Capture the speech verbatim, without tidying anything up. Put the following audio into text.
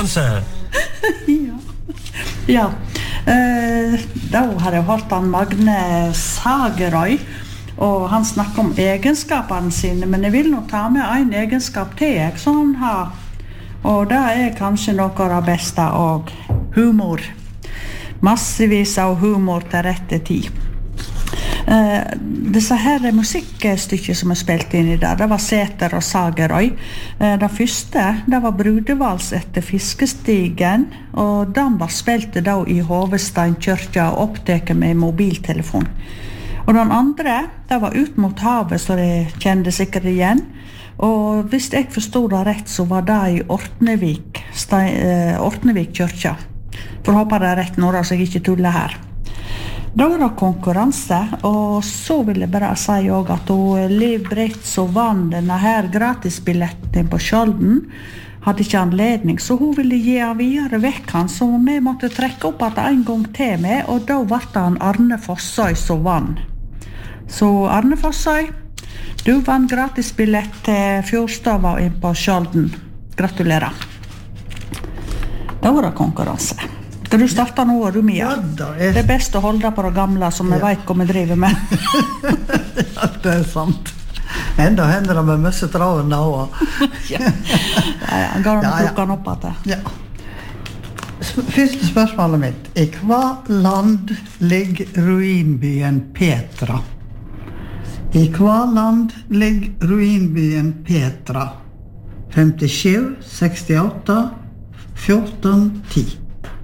konkurranse. Ja. Ja. Eh, da har jeg hørt han Magne Sagerøy, og han snakker om egenskapene sine, men jeg vil nå ta med en egenskap til jeg, som han har. Og det er kanskje noe av det beste, og humor. Massevis av humor til rette tid. Eh, disse her musikkstykker som er spilt inn i der, det var Sæter og Sagerøy. Eh, det første, det var Brudevals etter Fiskestigen, og den var spilt da i Hovesteinkirka og opptaket med mobiltelefon. Og den andre, det var Ut mot havet, så de kjente sikkert igjen. Og hvis jeg forstod det rett, så var det i Ortnevik, Stein, eh, Ortnevik kyrkja. For å håpe det er rett nå, da, så jeg ikke tuller her. Da var det konkurranse, og så vil jeg bare si også at hun, Liv Brett, så vann denne her gratisbilletten på Skjolden, hadde ikke anledning, så hun ville gi av videre vekk han, så vi måtte trekke opp at en gang til med, og da var det han Arne Fossøy som vann. Så Arne Fossøy, du vann gratisbillett til Fjordstava inn på Skjolden. Gratulerer. Da var det konkurranse. Skal du starte nå, du Mia? Ja, da er... Det er best å holde på det gamle, som vi Ja. vet hva vi driver med. Ja, det er sant. Men da hender det med mye traven da også. Ja, ja, ja. Går han Ja, ja. plukker han opp at det. Ja. S- Første spørsmålet mitt. I hva land ligger ruinbyen Petra? I hva land ligger ruinbyen Petra? femtisju, sekstiåtte, fjorten, ti.